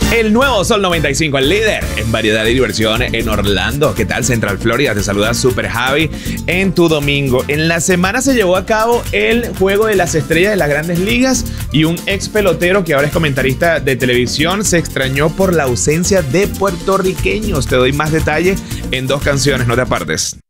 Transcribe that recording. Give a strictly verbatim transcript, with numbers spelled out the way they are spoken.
El nuevo Sol noventa y cinco, el líder en variedad y diversión en Orlando. ¿Qué tal, Central Florida? Te saluda Super Javi en tu domingo. En la semana se llevó a cabo el Juego de las Estrellas de las Grandes Ligas y un ex pelotero que ahora es comentarista de televisión se extrañó por la ausencia de puertorriqueños. Te doy más detalle en dos canciones, no te apartes.